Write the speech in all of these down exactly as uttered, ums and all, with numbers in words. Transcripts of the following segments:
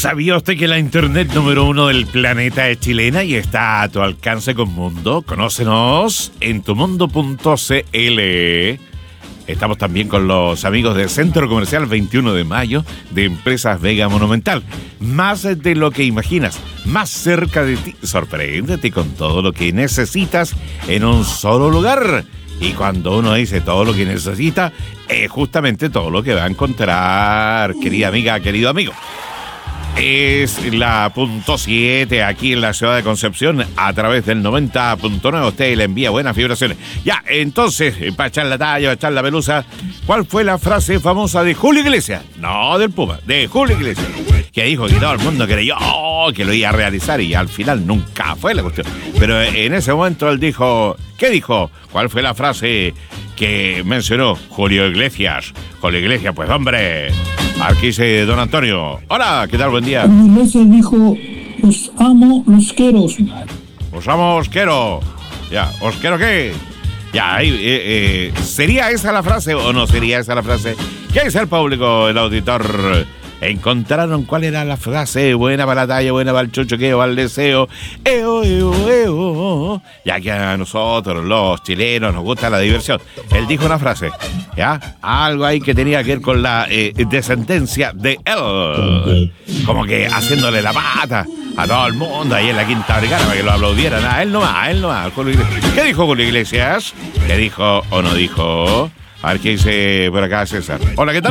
¿Sabía usted que la internet número uno del planeta es chilena y está a tu alcance con Mundo? Conócenos en tumundo punto c l. Estamos también con los amigos del Centro Comercial veintiuno de mayo de Empresas Vega Monumental. Más de lo que imaginas, más cerca de ti. Sorpréndete con todo lo que necesitas en un solo lugar. Y cuando uno dice todo lo que necesita, es justamente todo lo que va a encontrar, querida amiga, querido amigo. Es la punto siete aquí en la ciudad de Concepción a través del noventa punto nueve. Usted le envía buenas vibraciones. Ya, entonces, para echar la talla, para echar la pelusa, ¿cuál fue la frase famosa de Julio Iglesias? No del Puma, de Julio Iglesias, que dijo que todo el mundo creyó que lo iba a realizar y al final nunca fue la cuestión. Pero en ese momento él dijo, ¿qué dijo? ¿Cuál fue la frase que mencionó Julio Iglesias? Julio Iglesias, pues hombre, aquí dice don Antonio. Hola, ¿qué tal? Buen día. Julio Iglesias dijo, los amo, los quiero. Os amo, os quiero. Ya, ¿os quiero qué? Ya, ahí, eh, eh, ¿sería esa la frase o no sería esa la frase? ¿Qué dice el público, el auditor? ¿Encontraron cuál era la frase? Buena para la talla, buena para el chochoqueo, para el deseo. Eo, eo, eo. Ya que a nosotros, los chilenos, nos gusta la diversión. Él dijo una frase, ¿ya? Algo ahí que tenía que ver con la eh, descendencia de él. Como que haciéndole la pata a todo el mundo ahí en la Quinta Vergara para que lo aplaudieran. A él nomás, a él nomás. ¿Qué dijo Julio Iglesias? ¿Qué dijo o no dijo? A ver qué dice por acá César. Hola, ¿qué tal?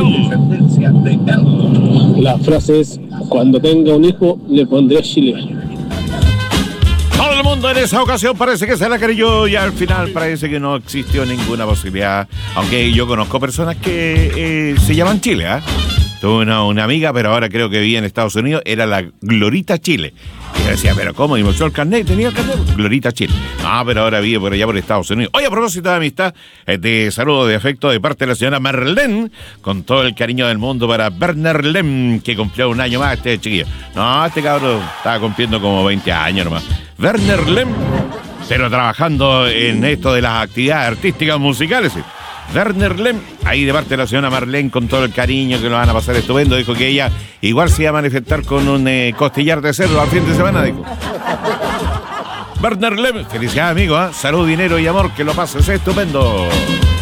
La frase es, cuando tenga un hijo, le pondré Chile. Todo el mundo en esa ocasión parece que se la creyó y al final parece que no existió ninguna posibilidad. Aunque yo conozco personas que eh, se llaman Chile, ¿ah? ¿eh? Tuve una, una amiga, pero ahora creo que vivía en Estados Unidos, era la Glorita Chile. Y yo decía, ¿pero cómo? ¿Y mostró el carnet? ¿Tenía el carnet? Glorita Chile. Ah, pero ahora vive por allá por Estados Unidos. Oye, a propósito de amistad, de saludo, de afecto de parte de la señora Marlene, con todo el cariño del mundo para Werner Lem, que cumplió un año más este chiquillo. No, este cabrón estaba cumpliendo como veinte años nomás. Werner Lem, pero trabajando en esto de las actividades artísticas musicales, ¿sí? Werner Lem, ahí de parte de la señora Marlene, con todo el cariño, que lo van a pasar estupendo. Dijo que ella igual se iba a manifestar con un eh, costillar de cerdo al fin de semana, dijo. Werner Lem, felicidades amigo, ¿eh? Salud, dinero y amor, que lo pases estupendo.